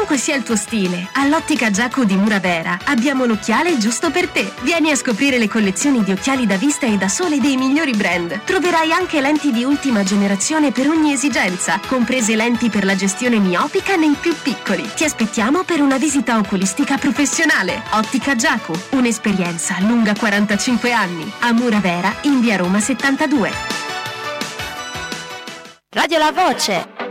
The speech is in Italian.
Qualunque sia il tuo stile, all'Ottica Giacu di Muravera abbiamo l'occhiale giusto per te. Vieni a scoprire le collezioni di occhiali da vista e da sole dei migliori brand. Troverai anche lenti di ultima generazione per ogni esigenza, comprese lenti per la gestione miopica nei più piccoli. Ti aspettiamo per una visita oculistica professionale. Ottica Giacu, un'esperienza lunga 45 anni. A Muravera, in via Roma 72. Radio La Voce.